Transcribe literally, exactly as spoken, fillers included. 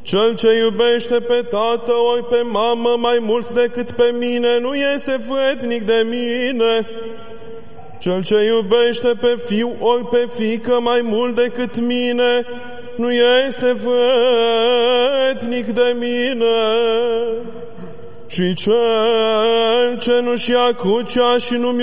Cel ce iubește pe tată ori pe mamă mai mult decât pe mine nu este vrednic de mine. Cel ce iubește pe fiu ori pe fiică mai mult decât mine nu este vrednic de mine. Și cel ce nu-și ia crucea și nu